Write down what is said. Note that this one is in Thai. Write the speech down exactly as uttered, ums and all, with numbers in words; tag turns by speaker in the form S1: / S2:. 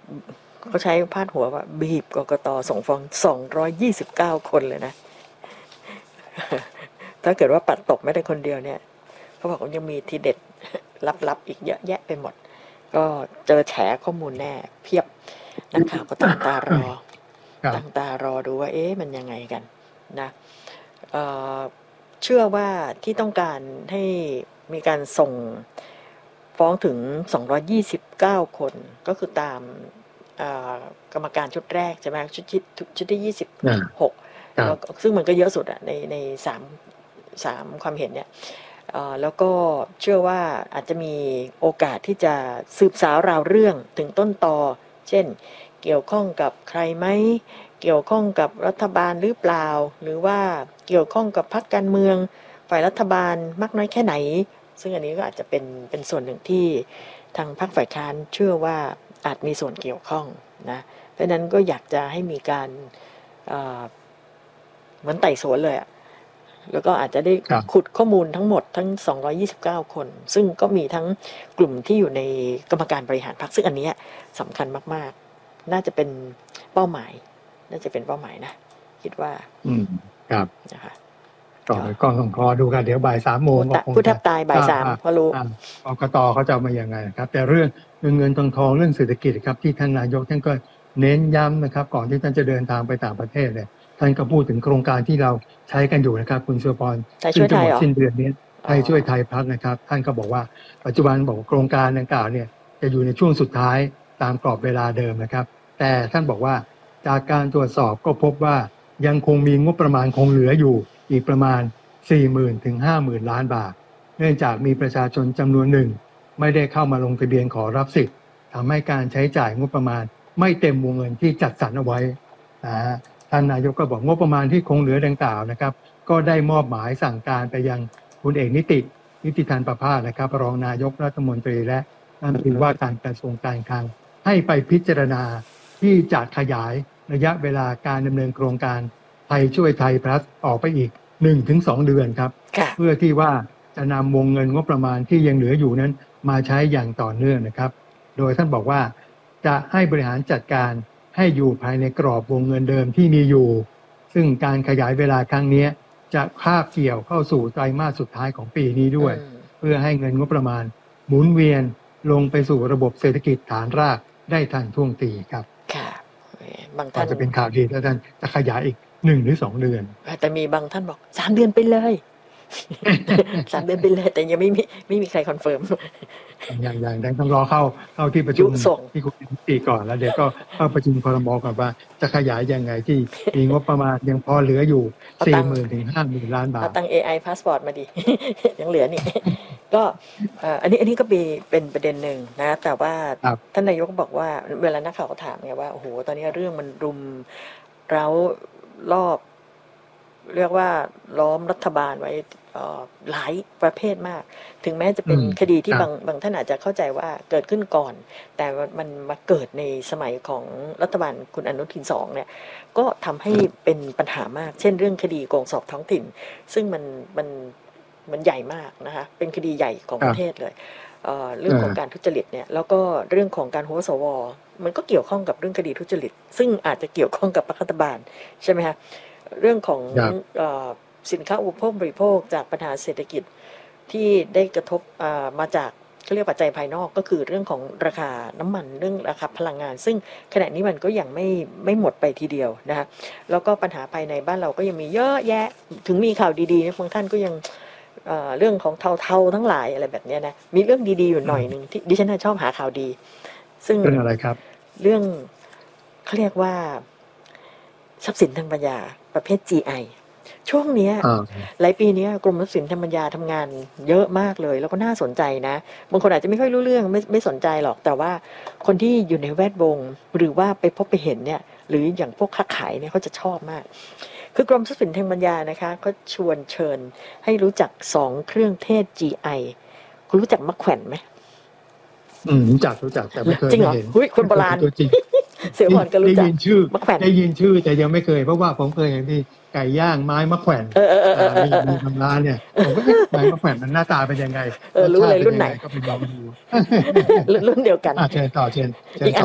S1: เขาใช้พาดหัวว่าบีบกกตส่งฟ้องสองร้อยยี่สิบเก้าคนเลยนะ ถ้าเกิดว่าปัดตกไม่ได้คนเดียวเนี่ยเขาบอกว่ายังมีทีเด็ดลับๆอีกเยอะแยะไปหมดก็เจอแฉข้อมูลแน่เพียบนักข่าวก็ตั้งตารอตั้งตารอดูว่าเอ๊ะมันยังไงกันนะเอ่อเชื่อว่าที่ต้องการให้มีการส่งฟ้องถึงสองร้อยยี่สิบเก้าคนก็คือตามกรรมการชุดแรกใช่ไหมชุดชุดชุดที่ยี่สิบหกแล้วซึ่งมันก็เยอะสุดอะในในสามสามความเห็นเนี่ยแล้วก็เชื่อว่าอาจจะมีโอกาสที่จะสืบสาวราวเรื่องถึงต้นตอเช่นเกี่ยวข้องกับใครไหมเกี่ยวข้องกับรัฐบาลหรือเปล่าหรือว่าเกี่ยวข้องกับพรรคการเมืองฝ่ายรัฐบาลมากน้อยแค่ไหนซึ่งอันนี้ก็อาจจะเป็นเป็นส่วนหนึ่งที่ทางพรรคฝ่ายค้านเชื่อว่าอาจมีส่วนเกี่ยวข้องนะเพราะฉะนั้นก็อยากจะให้มีการเหมือนไต่สวนเลยอะแล้วก็อาจจะได้ขุดข้อมูลทั้งหมดทั้งสองร้อยยี่สิบเก้าคนซึ่งก็มีทั้งกลุ่มที่อยู่ในกรรมการบริหารพรรคซึ่งอันนี้สำคัญมากๆน่าจะเป็นเป้าหมายน่าจะเป็นเป้าหมายนะคิดว่า
S2: อืมครับ
S1: นะคะ
S2: ต่อไปก็ต้องรอดูกันเดี๋ยวบ่ายสามโมง
S1: ผู้ทับตายบ่ายสามพอรู้
S2: กกตเขาจะมายังไงครับแต่เรื่องเงินเงินทองทองเรื่องเศรษฐกิจครับที่ท่านนายกท่านก็เน้นย้ำนะครับก่อนที่ท่านจะเดินทางไปต่างประเทศเนี่ยท่านก็พูดถึงโครงการที่เราใช้กันอยู่นะครับคุณสุพร
S1: ซึ่งจะหมด
S2: สิ้นเดือนนี้ไทยช่วยไทยพักนะครับท่านก็บอกว่าปัจจุบันบอกโครงการดังกล่าวเนี่ยจะอยู่ในช่วงสุดท้ายตามกรอบเวลาเดิมนะครับแต่ท่านบอกว่าจากการตรวจสอบก็พบว่ายังคงมีงบประมาณคงเหลืออยู่อีกประมาณ สี่หมื่น ถึง ห้าหมื่น ล้านบาทเนื่องจากมีประชาชนจำนวนหนึ่งไม่ได้เข้ามาลงทะเบียนขอรับสิทธิ์ทำให้การใช้จ่ายงบประมาณไม่เต็มวงเงินที่จัดสรรเอาไว้นะฮะท่านนายกก็บอกงบประมาณที่คงเหลือดังกล่าวนะครับก็ได้มอบหมายสั่งการไปยังพลเอกนิตินิติธันประภาสนะครับรองนายกรัฐมนตรีและรัฐมนตรีว่าการกระทรวงการคลังให้ไปพิจารณาที่จะขยายระยะเวลาการดำเนินโครงการไทยช่วยไทยพลัสออกไปอีก หนึ่งถึงสอง เดือนครับเพื่อที่ว่าจะนำวงเงินงบประมาณที่ยังเหลืออยู่นั้นมาใช้อย่างต่อเนื่องนะครับโดยท่านบอกว่าจะให้บริหารจัดการให้อยู่ภายในกรอบวงเงินเดิมที่มีอยู่ซึ่งการขยายเวลาครั้งนี้จะคาบเกี่ยวเข้าสู่ไตรมาสสุดท้ายของปีนี้ด้วยเพื่อให้เงินงบประมาณหมุนเวียนลงไปสู่ระบบเศรษฐกิจฐานรากได้ทันท่วงทีครับ
S1: ค่ะบางท่าน
S2: จะเป็นข่าวดีแล้วท่านจะขยายอีกหนึ่งหรือสองเดือน
S1: แต่มีบางท่านบอกสามเดือนไปเลยสามเดือนไปเลยแต่ยังไม่มีไม่มีใครคอนเฟิร์ม
S2: อย่างอย่างดังต้องรอเข้าเข้าที่ประชุมที่คุณตีก่อนแล้วเดี๋ยวก็เข้าประชุมครม.ก่อนว่าจะขยายยังไงที่มีงบประมาณยังพอเหลืออยู่ สี่หมื่น ถึง ห้าหมื่น ล้านบาท
S1: เอาตัง เอ ไอ Passport มาดิยังเหลือนี่ก็อันนี้อันนี้ก็เป็นเป็นประเด็นหนึ่งนะแต่ว่าท่านนายกบอกว่าเวลานักข่าวเขาถามไงว่าโอ้โหตอนนี้เรื่องมันรุมเร้ารอบเรียกว่าล้อมรัฐบาลไว้หลายประเภทมากถึงแม้จะเป็นคดีที่บางบางท่านอาจจะเข้าใจว่าเกิดขึ้นก่อนแต่มันมาเกิดในสมัยของรัฐบาลคุณอนุทินสองเนี่ยก็ทำให้เป็นปัญหามากเช่นเรื่องคดีโกงสอบท้องถิ่นซึ่งมันมันมันใหญ่มากนะคะเป็นคดีใหญ่ของประเทศเลยเอ่อเรื่องของการทุจริตเนี่ยแล้วก็เรื่องของการหัวสวมันก็เกี่ยวข้องกับเรื่องคดีทุจริตซึ่งอาจจะเกี่ยวข้องกับรัฐบาลใช่ไหมคะเรื่องของสินค้าอุปโภคบริโภคจากปัญหาเศรษฐกิจที่ได้กระทบมาจากเขาเรียกปัจจัยภายนอกก็คือเรื่องของราคาน้ำมันเรื่องราคาพลังงานซึ่งขณะนี้มันก็ยังไม่ไม่หมดไปทีเดียวนะคะแล้วก็ปัญหาภายในบ้านเราก็ยังมีเยอะแยะถึงมีข่าวดีๆนะบางท่านก็ยังเรื่องของเทาๆทั้งหลายอะไรแบบนี้นะมีเรื่องดีๆอยู่หน่อยหนึ่งที่ดิฉันชอบหาข่าวดีซึ่ง
S2: เรื่องอะไรครับ
S1: เรื่องเขาเรียกว่าทรัพย์สินทางปัญญาประเภท จี ไอ ช่วงนี้หลายปีนี้กรมทรัพย์สินทางปัญญาทำงานเยอะมากเลยแล้วก็น่าสนใจนะบางคนอาจจะไม่ค่อยรู้เรื่องไม่ไม่สนใจหรอกแต่ว่าคนที่อยู่ในแวดวงหรือว่าไปพบไปเห็นเนี่ยหรืออย่างพวกค้าขายเนี่ยเขาจะชอบมากคือกรมทรัพย์สินทางปัญญานะคะเขาชวนเชิญให้รู้จักสองเครื่องเทศ จี ไอ คุณรู้จักมะแขวนไหม
S2: อืมรู้จักรู้จักแต่ไม่เคย
S1: จริงเหรอหุ้ยคนโบราณเสี่ยวหอนก็รู้จัก
S2: ได้ยินชื่อได้ยินชื่อแต่ยังไม่เคยเพราะว่าผมเคยเห็นที่ไก่ย่างไม้มะแขวน
S1: เออเออเออ
S2: มีทางร้านเนี่ยผมก็ไม้มะแขวนมันหน้าตาเป็นยังไง
S1: เออรู้เลยรุ่นไหน
S2: ก็ไปลองดู
S1: รุ่นเดียวกัน
S2: เชิญต่อเชิญเชิญ